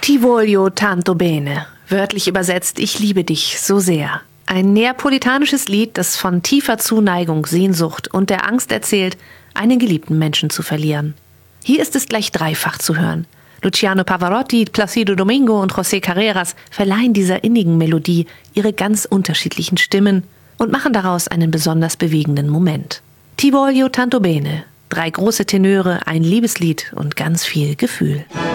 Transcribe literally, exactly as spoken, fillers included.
Ti voglio tanto bene, wörtlich übersetzt, ich liebe dich so sehr. Ein neapolitanisches Lied, das von tiefer Zuneigung, Sehnsucht und der Angst erzählt, einen geliebten Menschen zu verlieren. Hier ist es gleich dreifach zu hören. Luciano Pavarotti, Placido Domingo und José Carreras verleihen dieser innigen Melodie ihre ganz unterschiedlichen Stimmen und machen daraus einen besonders bewegenden Moment. Ti voglio tanto bene, drei große Tenöre, ein Liebeslied und ganz viel Gefühl.